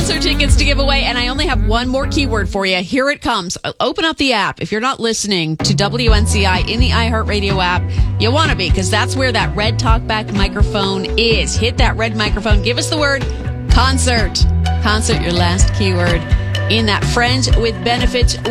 concert tickets to give away, and I only have one more keyword for you. Here it comes. Open up the app. If you're not listening to WNCI in the iHeartRadio app, you want to be, because that's where that red talkback microphone is. Hit that red microphone. Give us the word concert. Concert, your last keyword in that Friends with Benefits